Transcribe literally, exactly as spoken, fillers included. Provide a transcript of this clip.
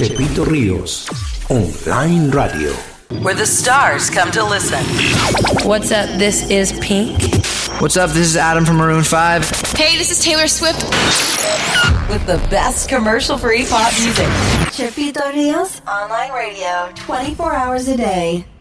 Chepito Ríos Online Radio, where the stars come to listen. What's up? This is Pink. What's up? This is Adam from Maroon five. Hey, this is Taylor Swift. With the best commercial-free pop music. Chepito Ríos Online Radio, twenty-four hours a day.